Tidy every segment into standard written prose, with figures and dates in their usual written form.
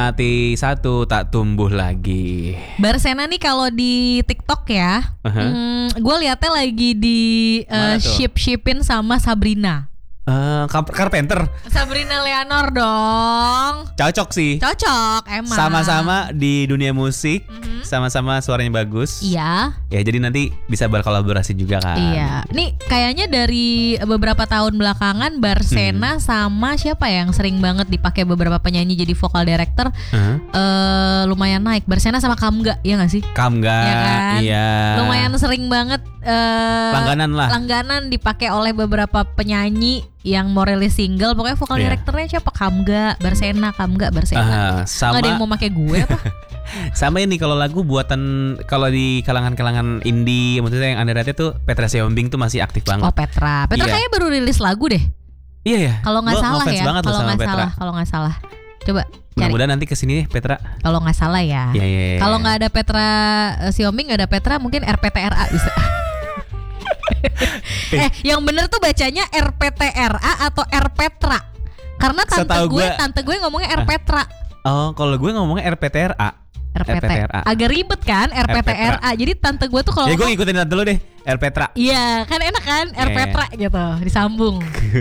mati satu tak tumbuh lagi. Barsena nih kalau di TikTok ya, gue liatnya lagi di ship-shipin sama Sabrina. Carpenter. Sabrina Leonor dong. Cocok sih. Cocok emang. Sama-sama di dunia musik, sama-sama suaranya bagus. Iya. Ya jadi nanti bisa berkolaborasi juga kan. Iya. Nih kayaknya dari beberapa tahun belakangan Barsena sama siapa yang sering banget dipakai beberapa penyanyi jadi vocal director, lumayan naik. Barsena sama Kamga, ya nggak sih? Kamga, ya kan? Iya. Lumayan sering banget. Langganan dipakai oleh beberapa penyanyi yang mau rilis single. Pokoknya vokal directornya siapa? Kamga, Barsena. Sama. Nggak ada yang mau pakai gue apa? Sama ini kalau lagu buatan kalau di kalangan indie, maksudnya yang underrated tuh Petra Sihombing tuh masih aktif banget. Oh Petra kayaknya baru rilis lagu deh. Iya ya. Kalau nggak salah ya. Kalau nggak salah. Coba cari. Mudah-mudahan nanti kesini Petra. Kalau nggak salah ya. Iya. Kalau nggak ada Petra Sihombing, nggak ada Petra, mungkin RPTRA bisa. Yang bener tuh bacanya RPTRA atau RPetra. Karena tante gue ngomongnya RPetra. Oh, kalau gue ngomongnya RPTRA. Agak ribet kan RPTRA. Jadi tante gue tuh kalau gue ngikutin tante lu deh, RPetra. Iya, kan enak kan RPetra gitu, disambung.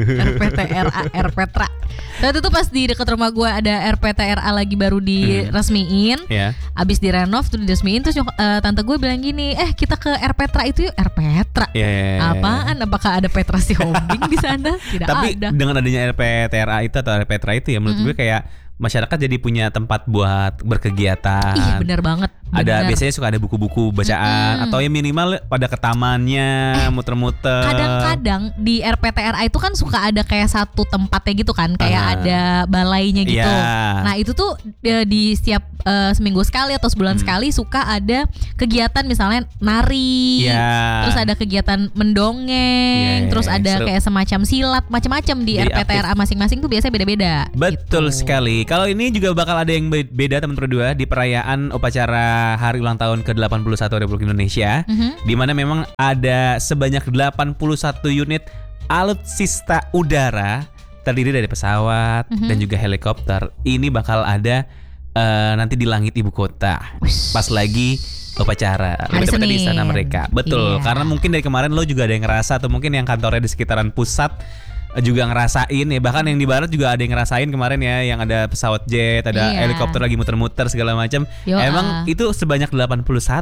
RPTRA, RPetra. Waktu itu pas di dekat rumah gue ada RPTRA lagi baru diresmiin. Abis direnov tuh diresmiin, terus tante gue bilang gini, kita ke RPetra itu yuk. RPetra. Apaan? Apakah ada Petra Sihombing di sana? Tidak Tapi ada. dengan adanya RPTRA itu atau RPetra itu ya menurut gue kayak masyarakat jadi punya tempat buat berkegiatan. Iya benar banget. Biasanya suka ada buku-buku bacaan atau ya minimal pada ke tamannya muter-muter. Kadang-kadang di RPTRA itu kan suka ada kayak satu tempatnya gitu kan, kayak ada balainya gitu. Nah itu tuh di setiap seminggu sekali atau sebulan sekali suka ada kegiatan misalnya nari, terus ada kegiatan mendongeng, terus ada kayak semacam silat, macam-macam di jadi RPTRA masing-masing tuh biasanya beda-beda. Betul gitu. sekali. Kalau ini juga bakal ada yang beda teman berdua di perayaan upacara hari ulang tahun ke-81 Republik Indonesia, di mana memang ada sebanyak 81 unit alutsista udara terdiri dari pesawat dan juga helikopter. Ini bakal ada nanti di langit ibu kota pas lagi upacara di istana mereka. Betul, karena mungkin dari kemarin lo juga ada yang ngerasa atau mungkin yang kantornya di sekitaran pusat juga ngerasain ya, bahkan yang di barat juga ada yang ngerasain kemarin ya, yang ada pesawat jet, ada helikopter lagi muter-muter segala macam. Emang itu sebanyak 81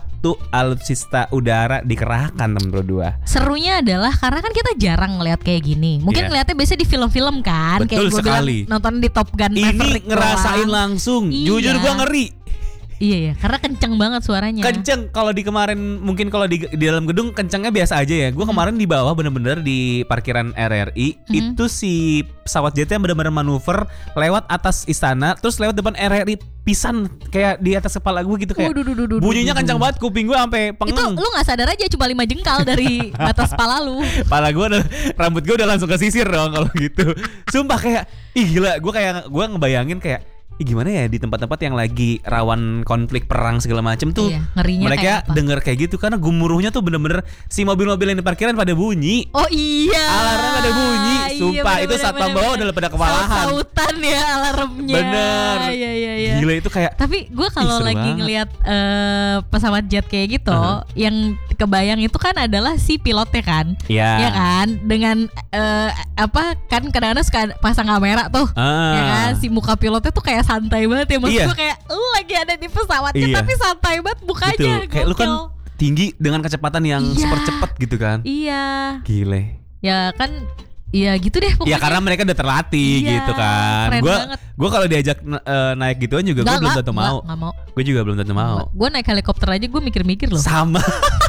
alutsista udara dikerahkan teman berdua. Serunya adalah karena kan kita jarang ngeliat kayak gini. Mungkin ngeliatnya biasanya di film-film kan. Betul kayak sekali. Nonton di Top Gun Maverick. Ini ngerasain langsung. Jujur gua ngeri. Iya ya, karena kenceng banget suaranya. Kenceng. Kalau di kemarin mungkin kalau di dalam gedung kencengnya biasa aja ya. Gue kemarin di bawah bener-bener di parkiran RRI itu si pesawat jetnya bener-bener manuver lewat atas istana, terus lewat depan RRI pisan kayak di atas kepala gue gitu, kayak bunyinya kencang banget, kuping gue sampai pengeng. Itu lu nggak sadar aja cuma 5 jengkal dari atas kepala lu. Kepala gue rambut gue udah langsung kesisir dong kalau gitu. Sumpah kayak gila, gue ngebayangin kayak gimana ya di tempat-tempat yang lagi rawan konflik perang segala macam tuh, mereka denger kayak gitu karena gemuruhnya tuh bener-bener si mobil-mobil yang di parkiran pada bunyi. Oh iya, alarmnya pada bunyi. Sumpah itu satpam bawah udah pada kewalahan. Sautan ya alarmnya. Bener. Iya. Gila itu kayak. Tapi gue kalau lagi ngelihat pesawat jet kayak gitu, yang kebayang itu kan adalah si pilotnya kan. Ya kan, dengan kan kadang-kadang suka pasang kamera tuh, ya kan, si muka pilotnya tuh kayak santai banget ya. Maksud gue kayak lu lagi ada di pesawatnya tapi santai banget mukanya. Betul. Kayak lu kan tinggi dengan kecepatan yang super cepat gitu kan. Iya. Gile. Ya kan, ya gitu deh pokoknya. Ya karena mereka udah terlatih gitu kan. Gue kalau diajak naik gituan juga gue belum tentu mau. Gue juga belum tentu mau. Gue naik helikopter aja gue mikir-mikir loh. Sama.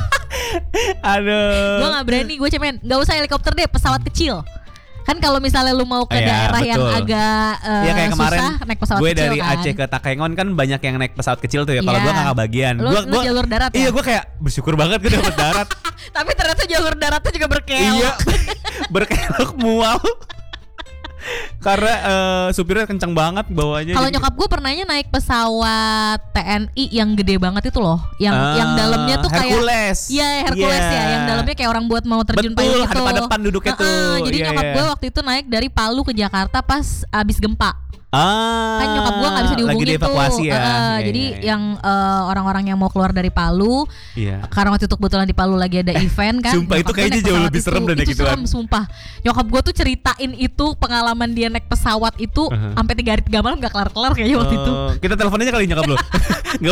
Aduh. Gue nggak berani, gue cuman nggak usah helikopter deh, pesawat kecil. Kan kalau misalnya lu mau ke daerah yang agak kayak kemarin, susah naik pesawat kecil kan. Gue dari Aceh ke Takengon kan banyak yang naik pesawat kecil tuh ya. Kalau gue nggak kebagian. Lu jalur darat ya? Iya, gue kayak bersyukur banget gue dapet darat. Tapi ternyata jalur daratnya juga berkelok. Iya, berkelok mual. Karena supirnya kencang banget bawanya. Kalau nyokap gue pernahnya naik pesawat TNI yang gede banget itu loh, yang dalamnya tuh Hercules. Kayak Hercules ya, yang dalamnya kayak orang buat mau terjun payung gitu. Betul, hadap depan duduknya tuh. Jadi nyokap gue waktu itu naik dari Palu ke Jakarta pas abis gempa. Kan nyokap gue nggak bisa dihubungin lagi dievakuasi tuh. Jadi yang orang-orang yang mau keluar dari Palu, karena waktu itu kebetulan di Palu lagi ada event kan. Sumpah itu kayaknya jauh lebih serem dari itu serem, sumpah. Nyokap gue tuh ceritain itu pengalaman dia naik pesawat itu sampai 3 hari 3 malam gak kelar-kelar kayaknya waktu itu. Kita teleponnya kali nyokap lo. Gak